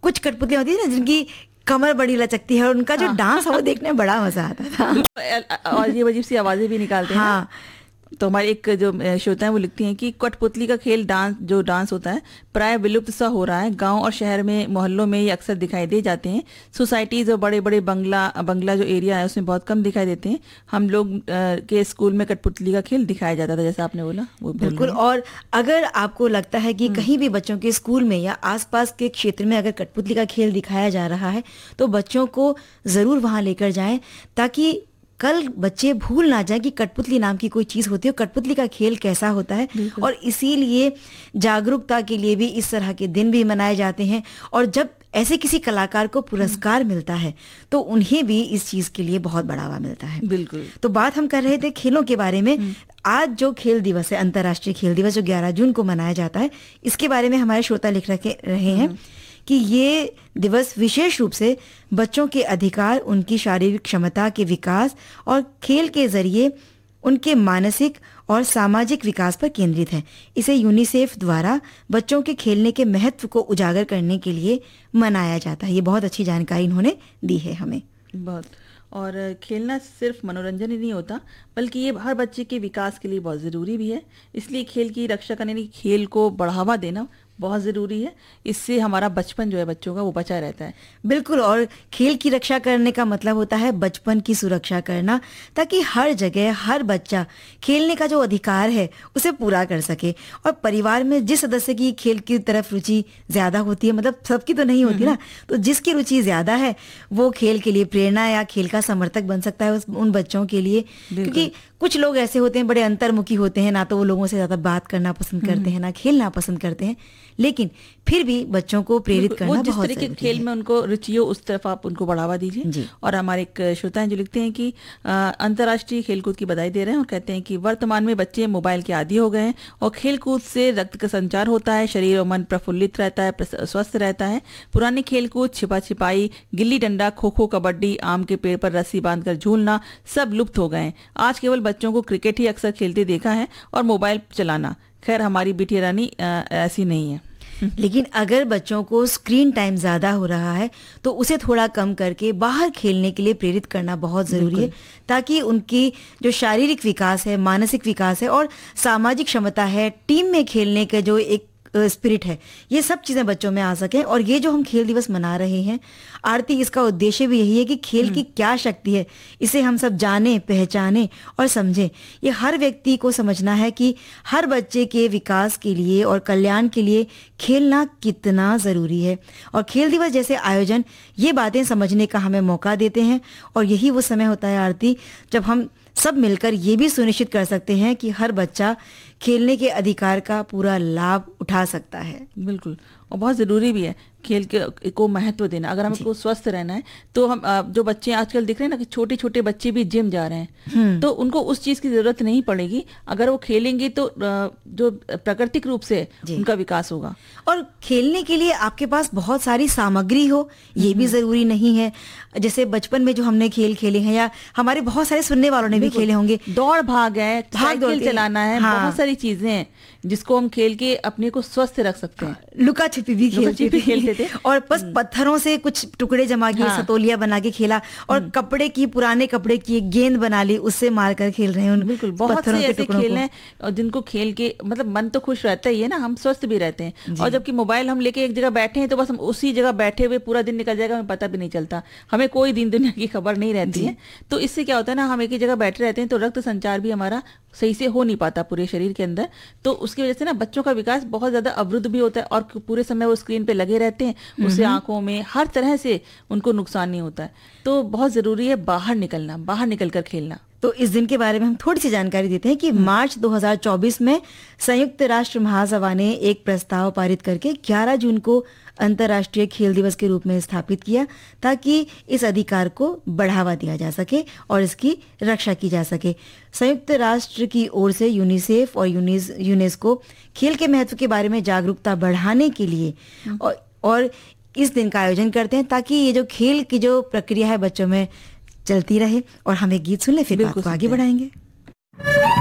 कुछ कठपुतलियां होती है ना जिनकी कमर बड़ी लचकती है और उनका जो डांस है वो देखने में बड़ा मजा आता था। और ये अजीब सी आवाजें भी निकालते हैं। हाँ, तो हमारे एक जो श्रोता है वो लिखती हैं कि कठपुतली का खेल डांस होता है प्राय विलुप्त सा हो रहा है। गांव और शहर में मोहल्लों में ये अक्सर दिखाई दे जाते हैं। सोसाइटीज और बड़े बड़े बंगला जो एरिया है उसमें बहुत कम दिखाई देते हैं। हम लोग के स्कूल में कठपुतली का खेल दिखाया जाता था, जैसा आपने बोला वो बिल्कुल। और अगर आपको लगता है कि कहीं भी बच्चों के स्कूल में या आसपास के क्षेत्र में अगर कठपुतली का खेल दिखाया जा रहा है तो बच्चों को जरूर वहां लेकर जाएं, ताकि कल बच्चे भूल ना जाए कि कठपुतली नाम की कोई चीज होती है, कठपुतली का खेल कैसा होता है। और इसीलिए जागरूकता के लिए भी इस तरह के दिन भी मनाए जाते हैं। और जब ऐसे किसी कलाकार को पुरस्कार मिलता है तो उन्हें भी इस चीज के लिए बहुत बढ़ावा मिलता है। बिल्कुल। तो बात हम कर रहे थे खेलों के बारे में। आज जो खेल दिवस है, अंतर्राष्ट्रीय खेल दिवस, जो 11 जून को मनाया जाता है, इसके बारे में हमारे श्रोता लिख रहे हैं कि ये दिवस विशेष रूप से बच्चों के अधिकार, उनकी शारीरिक क्षमता के विकास और खेल के जरिए उनके मानसिक और सामाजिक विकास पर केंद्रित है। इसे यूनिसेफ द्वारा बच्चों के खेलने के महत्व को उजागर करने के लिए मनाया जाता है। ये बहुत अच्छी जानकारी इन्होंने दी है हमें। बहुत। और खेलना सिर्फ मनोरंजन ही नहीं होता, बल्कि ये हर बच्चे के विकास के लिए बहुत ज़रूरी भी है। इसलिए खेल की रक्षा करने, खेल को बढ़ावा देना बहुत ज़रूरी है। इससे हमारा बचपन जो है बच्चों का वो बचा रहता है। बिल्कुल। और खेल की रक्षा करने का मतलब होता है बचपन की सुरक्षा करना, ताकि हर जगह हर बच्चा खेलने का जो अधिकार है उसे पूरा कर सके। और परिवार में जिस सदस्य की खेल की तरफ रुचि ज्यादा होती है, मतलब सबकी तो नहीं होती ना, तो जिसकी रुचि ज्यादा है वो खेल के लिए प्रेरणा या खेल का समर्थक बन सकता है उन बच्चों के लिए। क्योंकि कुछ लोग ऐसे होते हैं, बड़े अंतर्मुखी होते हैं, ना तो वो लोगों से ज्यादा बात करना पसंद करते हैं, ना खेलना पसंद करते हैं, लेकिन फिर भी बच्चों को प्रेरित करना बहुत जिस तरह के खेल में उनको रुचि हो उस तरफ आप उनको बढ़ावा दीजिए। और हमारे एक श्रोता हैं जो लिखते हैं कि अंतर्राष्ट्रीय खेलकूद की बधाई दे रहे हैं और कहते हैं कि वर्तमान में बच्चे मोबाइल के आदी हो गए हैं और खेलकूद से रक्त का संचार होता है, शरीर और मन प्रफुल्लित रहता है, स्वस्थ रहता है। पुराने खेलकूद, छिपा छिपाई, गिल्ली डंडा, खो खो, कबड्डी, आम के पेड़ पर रस्सी बांधकर झूलना सब लुप्त हो गए हैं। आज केवल बच्चों को क्रिकेट ही अक्सर खेलते देखा है और मोबाइल चलाना। खैर हमारी बिटिया रानी ऐसी नहीं है। लेकिन अगर बच्चों को स्क्रीन टाइम ज्यादा हो रहा है तो उसे थोड़ा कम करके बाहर खेलने के लिए प्रेरित करना बहुत जरूरी है, ताकि उनकी जो शारीरिक विकास है, मानसिक विकास है और सामाजिक क्षमता है, टीम में खेलने का जो एक स्पिरिट है, ये सब चीजें बच्चों में आ सके। और ये जो हम खेल दिवस मना रहे हैं आरती, इसका उद्देश्य भी यही है कि खेल की क्या शक्ति है इसे हम सब जाने, पहचाने और समझें। ये हर व्यक्ति को समझना है कि हर बच्चे के विकास के लिए और कल्याण के लिए खेलना कितना जरूरी है। और खेल दिवस जैसे आयोजन ये बातें समझने का हमें मौका देते हैं। और यही वो समय होता है आरती जब हम सब मिलकर ये भी सुनिश्चित कर सकते हैं कि हर बच्चा खेलने के अधिकार का पूरा लाभ उठा सकता है। बिल्कुल। और बहुत ज़रूरी भी है खेल को महत्व देना। अगर हमको स्वस्थ रहना है तो हम जो बच्चे आजकल दिख रहे हैं ना कि छोटे छोटे बच्चे भी जिम जा रहे हैं, तो उनको उस चीज़ की ज़रूरत नहीं पड़ेगी। अगर वो खेलेंगे तो जो प्राकृतिक रूप से उनका विकास होगा। और खेलने के लिए आपके पास बहुत सारी सामग्री हो ये भी ज़रूरी नहीं है। जैसे बचपन में जो हमने खेल खेले हैं या हमारे बहुत सारे सुनने वालों ने भी खेले होंगे, दौड़ भाग है, साइकिल चलाना है, बहुत सारी चीजें हैं जिसको हम खेल के अपने को स्वस्थ रख सकते हैं। लुका छिपी भी खेलते थे और बस पत्थरों से कुछ टुकड़े जमा किए, सतोलिया बना के खेला, और पुराने कपड़े की गेंद बना ली, उससे मारकर खेल रहे हैं। बिल्कुल। बहुत से ऐसे खेल हैं और जिनको खेल के मतलब मन तो खुश रहता ही है ना, हम स्वस्थ भी रहते हैं। और जबकि मोबाइल हम लेके एक जगह बैठे हैं तो बस हम उसी जगह बैठे हुए पूरा दिन निकल जाएगा, हमें पता भी नहीं चलता, हमें कोई दिन दुनिया की खबर नहीं रहती है। तो इससे क्या होता है ना, हम एक ही जगह बैठे रहते हैं तो रक्त संचार भी हमारा सही से हो नहीं पाता पूरे शरीर के अंदर। तो उसकी वजह से ना बच्चों का विकास बहुत ज्यादा अवरुद्ध भी होता है और पूरे समय वो स्क्रीन पे लगे रहते हैं, उससे आंखों में हर तरह से उनको नुकसान नहीं होता है। तो बहुत जरूरी है बाहर निकलना, बाहर निकलकर खेलना। तो इस दिन के बारे में हम थोड़ी सी जानकारी देते हैं कि मार्च 2024 में संयुक्त राष्ट्र महासभा ने एक प्रस्ताव पारित करके 11 जून को अंतर्राष्ट्रीय खेल दिवस के रूप में स्थापित किया, ताकि इस अधिकार को बढ़ावा दिया जा सके और इसकी रक्षा की जा सके। संयुक्त राष्ट्र की ओर से यूनिसेफ और यूनेस्को खेल के महत्व के बारे में जागरूकता बढ़ाने के लिए और इस दिन का आयोजन करते हैं, ताकि ये जो खेल की जो प्रक्रिया है बच्चों में चलती रहे। और हम एक गीत सुन ले, फिर बात को आगे बढ़ाएंगे।